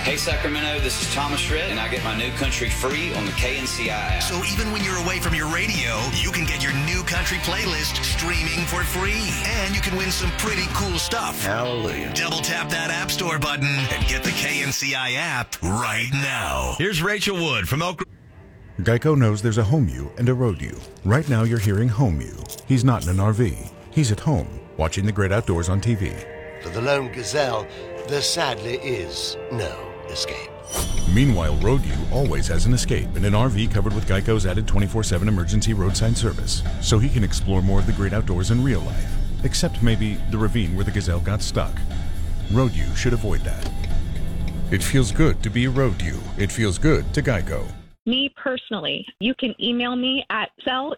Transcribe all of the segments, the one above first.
Hey, Sacramento, this is Thomas Shred, and I get my new country free on the KNCI app. So even when you're away from your radio, you can get your new country playlist streaming for free. And you can win some pretty cool stuff. Hallelujah. Double tap that App Store button and get the KNCI app right now. Here's Rachel Wood from Elk. Geico knows there's a home you and a road you. Right now you're hearing home you. He's not in an RV. He's at home, watching the great outdoors on TV. For the lone gazelle, there sadly is no escape. Meanwhile, road you always has an escape in an RV covered with Geico's added 24/7 emergency roadside service, so he can explore more of the great outdoors in real life, except maybe the ravine where the gazelle got stuck. Road you should avoid that. It feels good to be a road you. It feels good to Geico. Me personally, you can email me at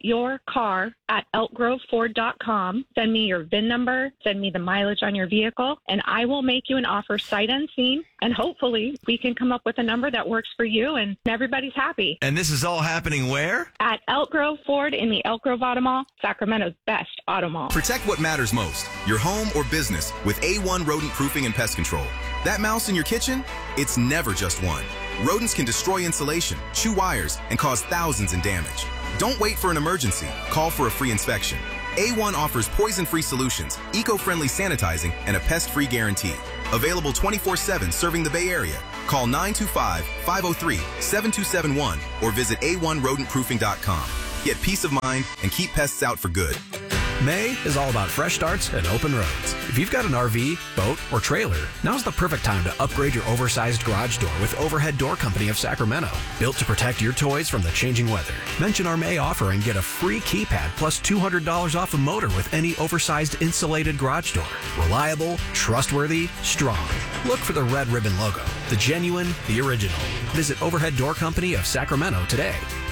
sellyourcar@elkgroveford.com. Send me your VIN number, send me the mileage on your vehicle, and I will make you an offer sight unseen. And hopefully we can come up with a number that works for you and everybody's happy. And this is all happening where? At Elk Grove Ford in the Elk Grove Auto Mall, Sacramento's best auto mall. Protect what matters most, your home or business, with A1 rodent proofing and pest control. That mouse in your kitchen? It's never just one. Rodents can destroy insulation, chew wires, and cause thousands in damage. Don't wait for an emergency. Call for a free inspection. A1 offers poison-free solutions, eco-friendly sanitizing, and a pest-free guarantee. Available 24/7 serving the Bay Area. Call 925-503-7271 or visit a1rodentproofing.com. Get peace of mind and keep pests out for good. May is all about fresh starts and open roads. If you've got an RV, boat, or trailer, now's the perfect time to upgrade your oversized garage door with Overhead Door Company of Sacramento. Built to protect your toys from the changing weather. Mention our May offer and get a free keypad plus $200 off a motor with any oversized insulated garage door. Reliable, trustworthy, strong. Look for the red ribbon logo. The genuine, the original. Visit Overhead Door Company of Sacramento today.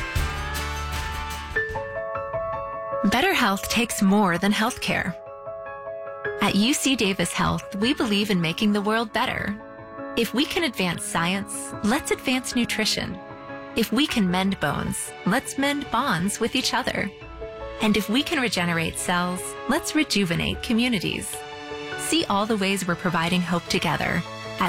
Better health takes more than healthcare. At UC Davis Health, we believe in making the world better. If we can advance science, let's advance nutrition. If we can mend bones, let's mend bonds with each other. And if we can regenerate cells, let's rejuvenate communities. See all the ways we're providing hope together at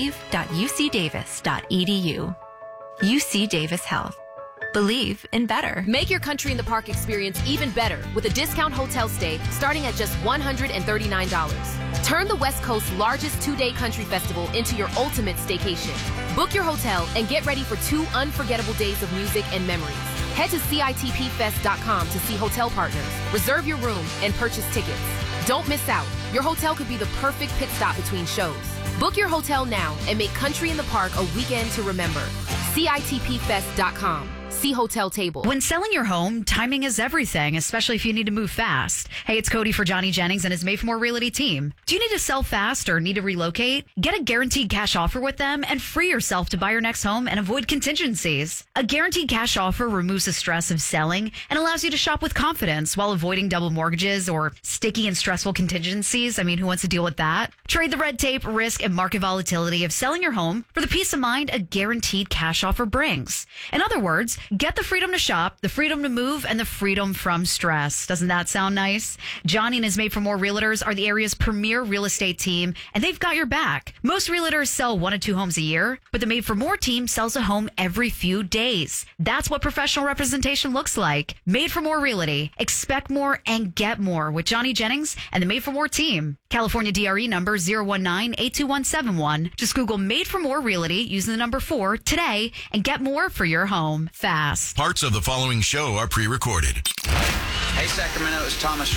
believe.ucdavis.edu. UC Davis Health. Believe in better. Make your Country in the Park experience even better with a discount hotel stay starting at just $139. Turn the West Coast's largest two-day country festival into your ultimate staycation. Book your hotel and get ready for 2 unforgettable days of music and memories. Head to CITPfest.com to see hotel partners, reserve your room, and purchase tickets. Don't miss out. Your hotel could be the perfect pit stop between shows. Book your hotel now and make Country in the Park a weekend to remember. CITPfest.com. See hotel table. When selling your home, timing is everything, especially if you need to move fast. Hey, it's Cody for Johnny Jennings and his Made for More Realty team. Do you need to sell fast or need to relocate? Get a guaranteed cash offer with them and free yourself to buy your next home and avoid contingencies. A guaranteed cash offer removes the stress of selling and allows you to shop with confidence while avoiding double mortgages or sticky and stressful contingencies. I mean, who wants to deal with that? Trade the red tape, risk, and market volatility of selling your home for the peace of mind a guaranteed cash offer brings. In other words, get the freedom to shop, the freedom to move, and the freedom from stress. Doesn't that sound nice? Johnny and his Made for More Realtors are the area's premier real estate team, and they've got your back. Most realtors sell 1 to 2 homes a year, but the Made for More team sells a home every few days. That's what professional representation looks like. Made for More Realty. Expect more and get more with Johnny Jennings and the Made for More team. California DRE number 019-82171. Just Google Made for More Realty using the number 4 today and get more for your home fast. Parts of the following show are pre-recorded. Hey, Sacramento, it's Thomas